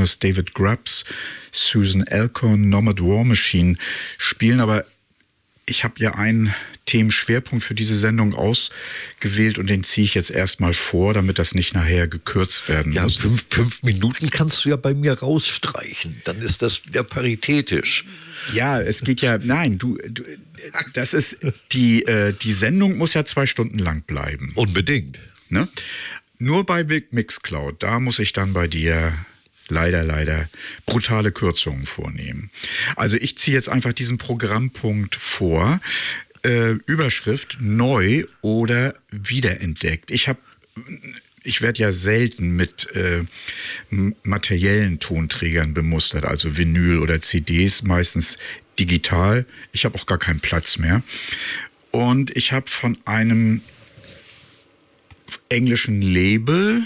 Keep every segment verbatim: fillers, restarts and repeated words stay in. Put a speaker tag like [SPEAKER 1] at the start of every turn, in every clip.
[SPEAKER 1] Connors, David Grubbs, Susan Alcorn, Nomad War Machine spielen, aber ich habe ja einen Themenschwerpunkt für diese Sendung ausgewählt und den ziehe ich jetzt erstmal vor, damit das nicht nachher gekürzt werden
[SPEAKER 2] ja,
[SPEAKER 1] muss.
[SPEAKER 2] Fünf, fünf Minuten kannst du ja bei mir rausstreichen, dann ist das wieder paritätisch.
[SPEAKER 1] Ja, es geht ja, nein, du, du das ist, die, äh, die Sendung muss ja zwei Stunden lang bleiben.
[SPEAKER 2] Unbedingt.
[SPEAKER 1] Ne? Nur bei Mixcloud, da muss ich dann bei dir leider, leider brutale Kürzungen vornehmen. Also ich ziehe jetzt einfach diesen Programmpunkt vor. Äh, Überschrift neu oder wiederentdeckt. Ich habe, ich werde ja selten mit äh, materiellen Tonträgern bemustert, also Vinyl oder C Ds, meistens digital. Ich habe auch gar keinen Platz mehr. Und ich habe von einem englischen Label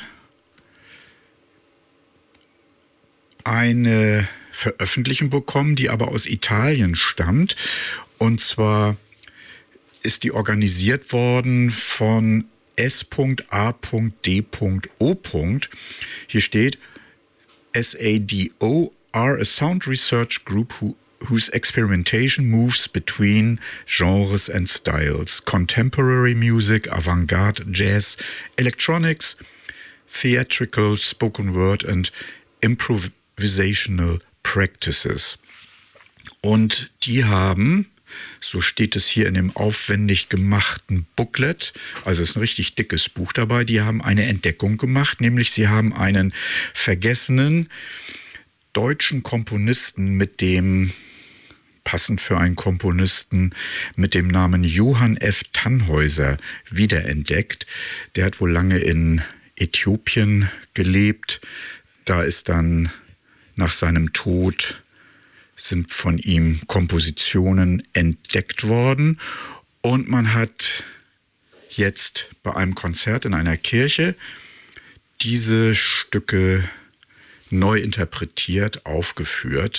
[SPEAKER 1] eine Veröffentlichung bekommen, die aber aus Italien stammt. Und zwar ist die organisiert worden von S A D O. Hier steht S A D O are a sound research group who, whose experimentation moves between genres and styles. Contemporary music, avant-garde, jazz, electronics, theatrical, spoken word and improvisational practices. Und die haben, so steht es hier in dem aufwendig gemachten Booklet, also es ist ein richtig dickes Buch dabei, die haben eine Entdeckung gemacht, nämlich sie haben einen vergessenen deutschen Komponisten mit dem, passend für einen Komponisten, mit dem Namen Johann F. Tannhäuser wiederentdeckt. Der hat wohl lange in Äthiopien gelebt. Da ist dann nach seinem Tod sind von ihm Kompositionen entdeckt worden und man hat jetzt bei einem Konzert in einer Kirche diese Stücke neu interpretiert, aufgeführt.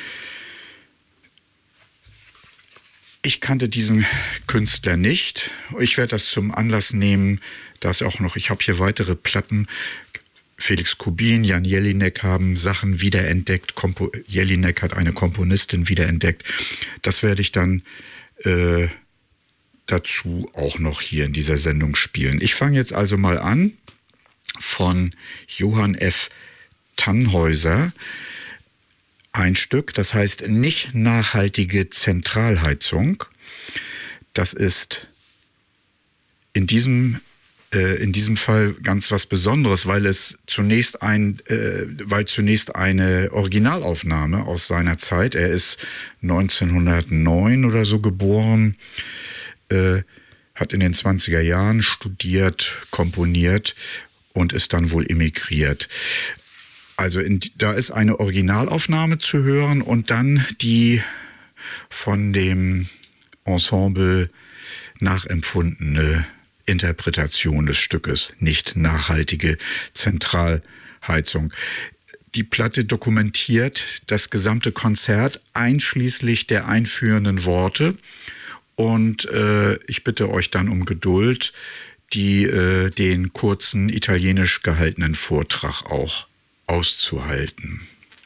[SPEAKER 1] Ich kannte diesen Künstler nicht. Ich werde das zum Anlass nehmen, dass auch noch, ich habe hier weitere Platten. Felix Kubin, Jan Jelinek haben Sachen wiederentdeckt. Kompo- Jelinek hat eine Komponistin wiederentdeckt. Das werde ich dann äh, dazu auch noch hier in dieser Sendung spielen. Ich fange jetzt also mal an von Johann F. Tannhäuser. Ein Stück, das heißt nicht nachhaltige Zentralheizung. Das ist in diesem in diesem Fall ganz was Besonderes, weil es zunächst ein, äh, weil zunächst eine Originalaufnahme aus seiner Zeit. Er ist neunzehnhundertneun oder so geboren, äh, hat in den zwanziger Jahren studiert, komponiert und ist dann wohl emigriert. Also in, da ist eine Originalaufnahme zu hören und dann die von dem Ensemble nachempfundene Interpretation des Stückes, nicht nachhaltige Zentralheizung. Die Platte dokumentiert das gesamte Konzert einschließlich der einführenden Worte und äh, ich bitte euch dann um Geduld, die äh, den kurzen italienisch gehaltenen Vortrag auch auszuhalten.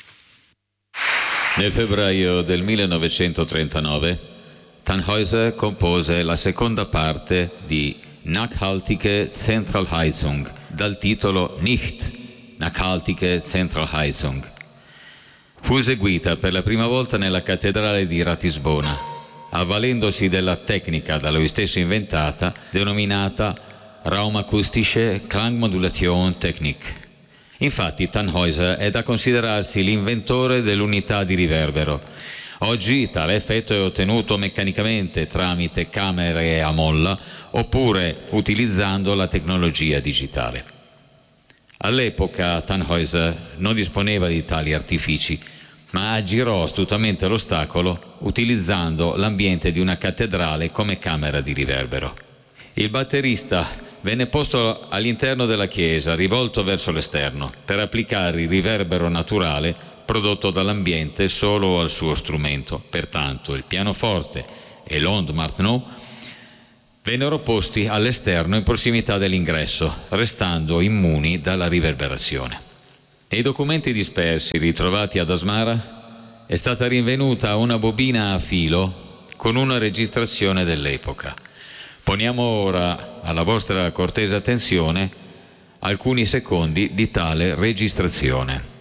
[SPEAKER 3] Nel febbraio del millenovecentotrentanove Tannhäuser compose la seconda parte di Nachhaltige Zentralheizung, dal titolo Nicht Nachhaltige Zentralheizung. Fu eseguita per la prima volta nella cattedrale di Ratisbona, avvalendosi della tecnica da lui stesso inventata, denominata Raumakustische Klangmodulation Technik. Infatti Tannhäuser è da considerarsi l'inventore dell'unità di riverbero. Oggi tale effetto è ottenuto meccanicamente tramite camere a molla oppure utilizzando la tecnologia digitale. All'epoca Tannhäuser non disponeva di tali artifici, ma aggirò astutamente l'ostacolo utilizzando l'ambiente di una cattedrale come camera di riverbero. Il batterista venne posto all'interno della chiesa, rivolto verso l'esterno, per applicare il riverbero naturale prodotto dall'ambiente solo al suo strumento. Pertanto il pianoforte e l'onde Martenot vennero posti all'esterno in prossimità dell'ingresso, restando immuni dalla riverberazione. Nei documenti dispersi ritrovati ad Asmara è stata rinvenuta una bobina a filo con una registrazione dell'epoca. Poniamo ora alla vostra cortese attenzione alcuni secondi di tale registrazione.